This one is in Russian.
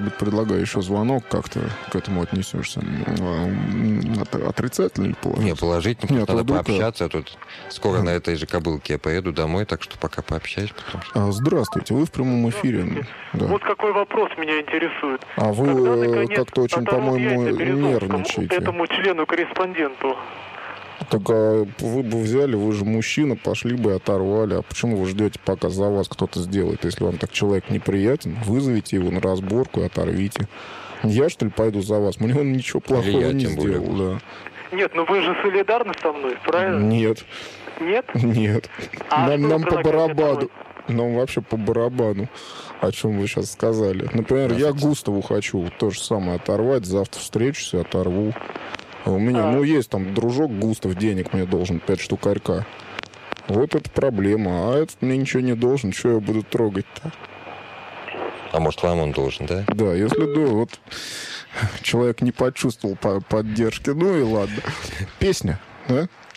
может быть, предлагаю еще звонок, как ты к этому отнесешься? Отрицательно или положительно? Не, положительно, Нет, надо вдруг... пообщаться. Тут скоро на этой же кобылке я поеду домой, так что пока пообщаюсь. Здравствуйте, вы в прямом эфире. Да. Вот какой вопрос меня интересует. А вы как-то очень, по-моему, нервничаете. Этому члену-корреспонденту. Так вы бы взяли, вы же мужчина, пошли бы и оторвали. А почему вы ждете, пока за вас кто-то сделает? Если вам так человек неприятен, вызовите его на разборку и оторвите. Я, что ли, пойду за вас? Мне он ничего плохого не сделал. Да. Нет, ну вы же солидарны со мной, правильно? Нет. Нет? Нет. Нам по барабану. Нам вообще по барабану. О чем вы сейчас сказали. Например, я Густаву хочу то же самое оторвать. Завтра встречусь и оторву. У меня, есть там дружок Густав, денег мне должен, 5 штукарька. Вот это проблема. А этот мне ничего не должен, что я буду трогать-то? А может, вам он должен, да? Да, если вот человек не почувствовал поддержки, ну и ладно. Песня, да?